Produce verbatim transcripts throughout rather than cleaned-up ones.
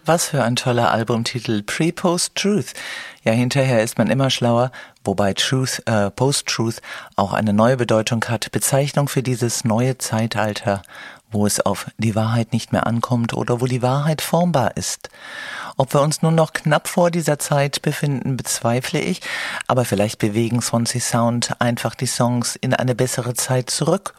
Was für ein toller Albumtitel, Pre-Post-Truth. Ja, hinterher ist man immer schlauer, wobei Truth, äh, Post-Truth auch eine neue Bedeutung hat, Bezeichnung für dieses neue Zeitalter, wo es auf die Wahrheit nicht mehr ankommt oder wo die Wahrheit formbar ist. Ob wir uns nun noch knapp vor dieser Zeit befinden, bezweifle ich, aber vielleicht bewegen Swansea Sound einfach die Songs in eine bessere Zeit zurück.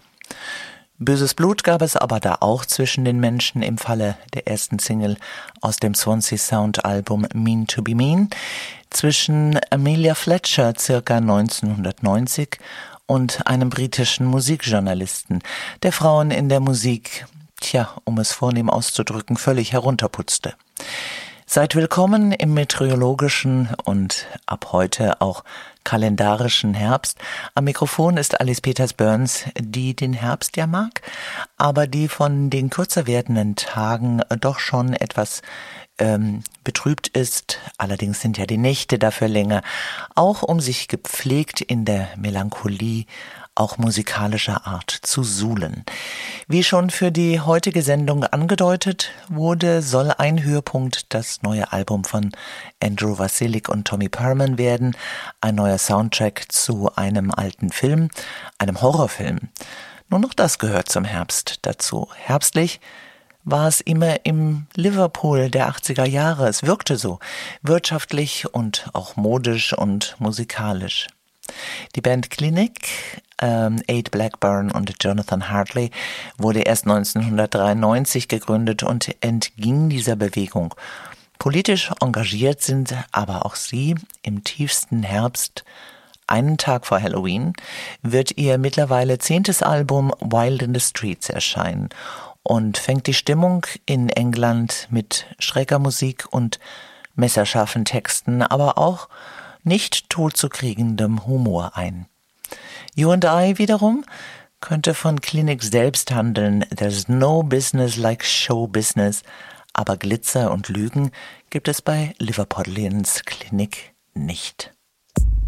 Böses Blut gab es aber da auch zwischen den Menschen im Falle der ersten Single aus dem Swansea Sound Album Mean to be Mean, zwischen Amelia Fletcher circa neunzehnhundertneunzig und einem britischen Musikjournalisten, der Frauen in der Musik, tja, um es vornehm auszudrücken, völlig herunterputzte. Seid willkommen im meteorologischen und ab heute auch kalendarischen Herbst. Am Mikrofon ist Alice Peters-Burns, die den Herbst ja mag, aber die von den kürzer werdenden Tagen doch schon etwas ähm, betrübt ist. Allerdings sind ja die Nächte dafür länger, auch um sich gepflegt in der Melancholie auch musikalischer Art zu suhlen. Wie schon für die heutige Sendung angedeutet wurde, soll ein Höhepunkt das neue Album von Andrew Wasylik und Tommy Perman werden, ein neuer Soundtrack zu einem alten Film, einem Horrorfilm. Nur noch das gehört zum Herbst dazu. Herbstlich war es immer im Liverpool der achtziger Jahre. Es wirkte so, wirtschaftlich und auch modisch und musikalisch. Die Band Clinic, ähm, Ade Blackburn und Jonathan Hartley, wurde erst neunzehnhundertdreiundneunzig gegründet und entging dieser Bewegung. Politisch engagiert sind aber auch sie. Im tiefsten Herbst, einen Tag vor Halloween, wird ihr mittlerweile zehntes Album Wild in the Streets erscheinen und fängt die Stimmung in England mit schräger Musik und messerscharfen Texten, aber auch nicht totzukriegendem Humor ein. You and I wiederum könnte von Clinic selbst handeln. There's no business like show business. Aber Glitzer und Lügen gibt es bei Liverpudlians Clinic nicht.